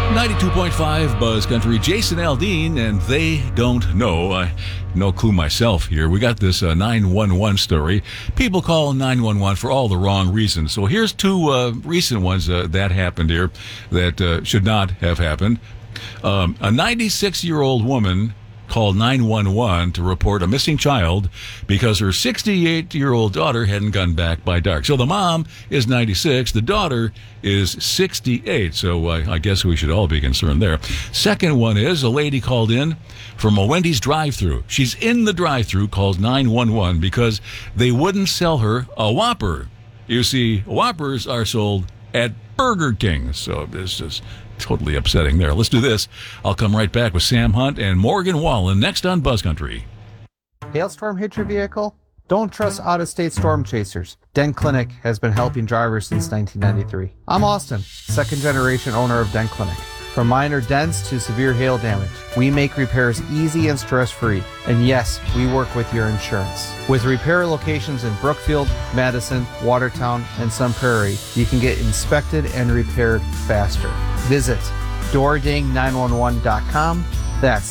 92.5 Buzz Country, Jason Aldean, and They Don't Know. I no clue myself here. We got this 911 story. People call 911 for all the wrong reasons. So here's two recent ones that happened here that should not have happened. A 96-year-old woman called 911 to report a missing child because her 68-year-old daughter hadn't gone back by dark. So the mom is 96, the daughter is 68. So I guess we should all be concerned there. Second one is a lady called in from a Wendy's drive-thru. She's in the drive-thru, called 911 because they wouldn't sell her a Whopper. You see, Whoppers are sold at Burger King. So this is totally upsetting there. Let's do this. I'll come right back with Sam Hunt and Morgan Wallen next on Buzz Country. Hailstorm hit your vehicle? Don't trust out-of-state storm chasers. Dent Clinic has been helping drivers since 1993. I'm Austin, second-generation owner of Dent Clinic. From minor dents to severe hail damage, we make repairs easy and stress-free. And yes, we work with your insurance. With repair locations in Brookfield, Madison, Watertown, and Sun Prairie, you can get inspected and repaired faster. Visit doording911.com. That's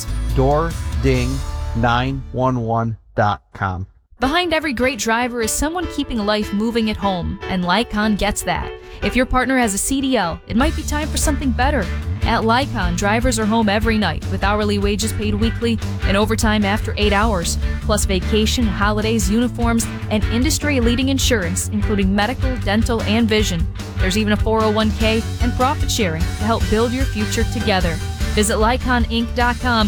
doording911.com. Behind every great driver is someone keeping life moving at home, and Lycon gets that. If your partner has a CDL, it might be time for something better. At Lycon, drivers are home every night with hourly wages paid weekly and overtime after 8 hours, plus vacation, holidays, uniforms, and industry-leading insurance, including medical, dental, and vision. There's even a 401k and profit sharing to help build your future together. Visit LyconInc.com